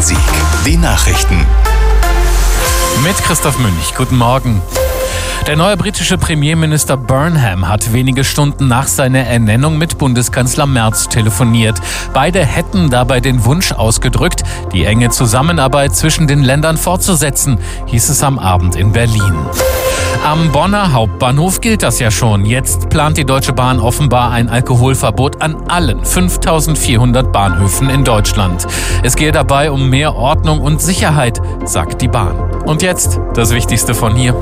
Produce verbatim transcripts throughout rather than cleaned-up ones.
Rhein-Sieg. Die Nachrichten. Mit Christoph Münch. Guten Morgen. Der neue britische Premierminister Burnham hat wenige Stunden nach seiner Ernennung mit Bundeskanzler Merz telefoniert. Beide hätten dabei den Wunsch ausgedrückt, die enge Zusammenarbeit zwischen den Ländern fortzusetzen, hieß es am Abend in Berlin. Am Bonner Hauptbahnhof gilt das ja schon. Jetzt plant die Deutsche Bahn offenbar ein Alkoholverbot an allen fünftausendvierhundert Bahnhöfen in Deutschland. Es gehe dabei um mehr Ordnung und Sicherheit, sagt die Bahn. Und jetzt das Wichtigste von hier.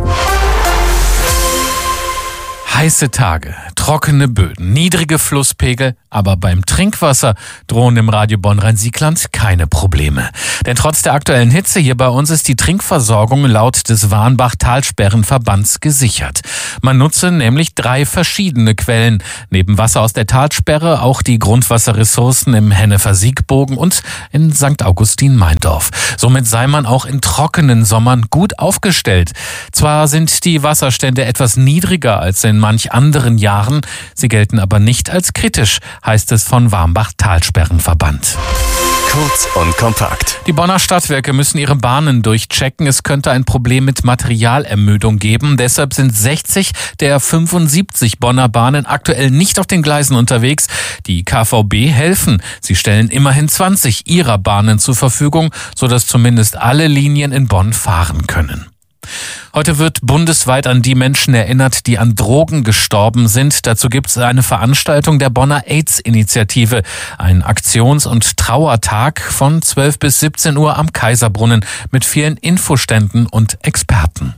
Heiße Tage, trockene Böden, niedrige Flusspegel, aber beim Trinkwasser drohen im Radio Bonn-Rhein-Sieg-Land keine Probleme. Denn trotz der aktuellen Hitze hier bei uns ist die Trinkversorgung laut des Warnbach-Talsperrenverbands gesichert. Man nutze nämlich drei verschiedene Quellen. Neben Wasser aus der Talsperre auch die Grundwasserressourcen im Hennefer-Siegbogen und in Sankt Augustin-Meindorf. Somit sei man auch in trockenen Sommern gut aufgestellt. Zwar sind die Wasserstände etwas niedriger als in manch anderen Jahren, sie gelten aber nicht als kritisch, heißt es von Warnbach-Talsperrenverband. Kurz und kompakt. Die Bonner Stadtwerke müssen ihre Bahnen durchchecken. Es könnte ein Problem mit Materialermüdung geben. Deshalb sind sechzig der fünfundsiebzig Bonner Bahnen aktuell nicht auf den Gleisen unterwegs. Die K V B helfen. Sie stellen immerhin zwanzig ihrer Bahnen zur Verfügung, sodass zumindest alle Linien in Bonn fahren können. Heute wird bundesweit an die Menschen erinnert, die an Drogen gestorben sind. Dazu gibt es eine Veranstaltung der Bonner AIDS-Initiative. Ein Aktions- und Trauertag von zwölf bis siebzehn Uhr am Kaiserbrunnen mit vielen Infoständen und Experten.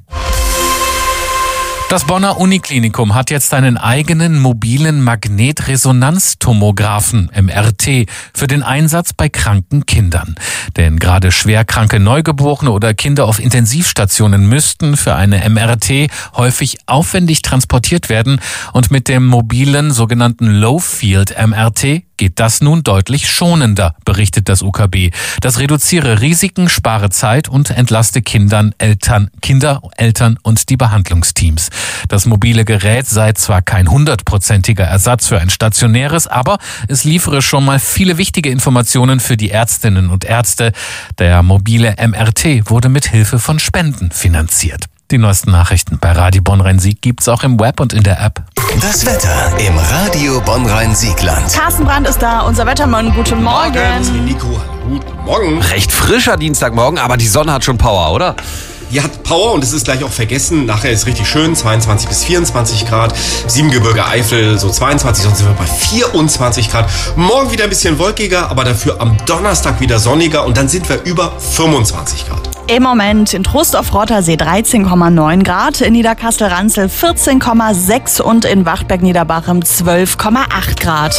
Das Bonner Uniklinikum hat jetzt einen eigenen mobilen Magnetresonanztomographen, M R T, für den Einsatz bei kranken Kindern. Denn gerade schwerkranke Neugeborene oder Kinder auf Intensivstationen müssten für eine M R T häufig aufwendig transportiert werden. Und mit dem mobilen sogenannten Low-Field M R T geht das nun deutlich schonender, berichtet das U K B. Das reduziere Risiken, spare Zeit und entlaste Kindern, Eltern, Kinder, Eltern und die Behandlungsteams. Das mobile Gerät sei zwar kein hundertprozentiger Ersatz für ein stationäres, aber es liefere schon mal viele wichtige Informationen für die Ärztinnen und Ärzte. Der mobile M R T wurde mit Hilfe von Spenden finanziert. Die neuesten Nachrichten bei Radio Bonn-Rhein-Sieg gibt's auch im Web und in der App. Das Wetter im Radio Bonn-Rhein-Sieg-Land. Carsten Brandt ist da, unser Wettermann. Guten Morgen. Morgen. Nico, guten Morgen. Recht frischer Dienstagmorgen, aber die Sonne hat schon Power, oder? Die hat Power und es ist gleich auch vergessen. Nachher ist richtig schön, zweiundzwanzig bis vierundzwanzig Grad. Siebengebirge, Eifel so zweiundzwanzig, sonst sind wir bei vierundzwanzig Grad. Morgen wieder ein bisschen wolkiger, aber dafür am Donnerstag wieder sonniger und dann sind wir über fünfundzwanzig Grad. Im Moment in Trostorf-Rottersee dreizehn Komma neun Grad, in Niederkassel-Ranzel vierzehn Komma sechs und in Wachtberg-Niederbachem zwölf Komma acht Grad.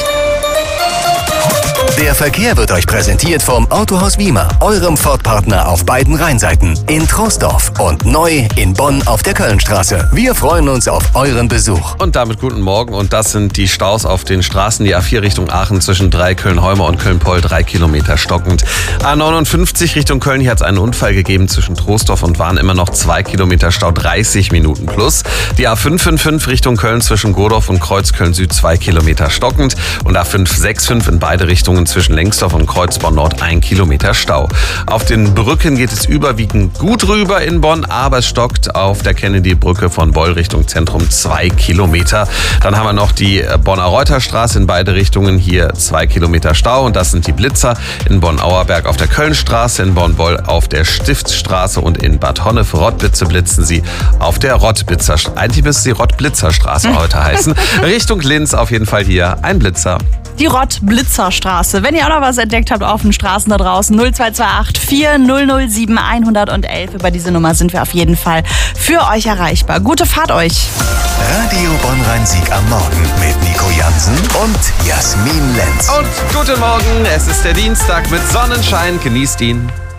Der Verkehr wird euch präsentiert vom Autohaus Wiemer, eurem Ford-Partner auf beiden Rheinseiten, in Troisdorf und neu in Bonn auf der Kölnstraße. Wir freuen uns auf euren Besuch. Und damit guten Morgen. Und das sind die Staus auf den Straßen. Die A vier Richtung Aachen zwischen drei Köln-Heumer und Köln-Poll, drei Kilometer stockend. A neunundfünfzig Richtung Köln, hier hat es einen Unfall gegeben zwischen Troisdorf und Wahn, immer noch zwei Kilometer Stau, dreißig Minuten plus. Die A fünf fünf fünf Richtung Köln zwischen Godorf und Kreuzköln-Süd, zwei Kilometer stockend. Und A fünf sechs fünf in beide Richtungen zwischen Lengsdorf und Kreuzborn Nord, ein Kilometer Stau. Auf den Brücken geht es überwiegend gut rüber in Bonn, aber es stockt auf der Kennedy-Brücke von Beul Richtung Zentrum zwei Kilometer. Dann haben wir noch die Bonner Reuterstraße in beide Richtungen, hier zwei Kilometer Stau und das sind die Blitzer in Bonn-Auerberg auf der Kölnstraße, in Bonn-Beul auf der Stiftsstraße und in Bad Honnef-Rottbitze blitzen sie auf der Rottbitzer Straße. Eigentlich müsste sie Rottblitzerstraße heute heißen. Richtung Linz auf jeden Fall hier ein Blitzer. Die Rottblitzerstraße. Wenn ihr auch noch was entdeckt habt auf den Straßen da draußen, null zwei zwei acht vier null null sieben eins eins eins. Über diese Nummer sind wir auf jeden Fall für euch erreichbar. Gute Fahrt euch. Radio Bonn-Rhein-Sieg am Morgen mit Nico Jansen und Jasmin Lenz. Und guten Morgen, es ist der Dienstag mit Sonnenschein. Genießt ihn.